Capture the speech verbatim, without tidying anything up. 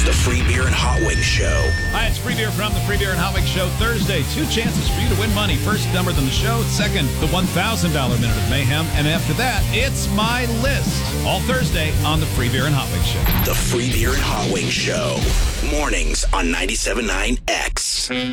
The Free Beer and Hot Wings Show. Hi, it's Free Beer from the Free Beer and Hot Wings Show. Thursday, two chances for you to win money. First, Dumber Than the Show. Second, the one thousand dollars Minute of Mayhem. And after that, it's my list. All Thursday on the Free Beer and Hot Wings Show. The Free Beer and Hot Wings Show. Mornings on ninety-seven point nine X.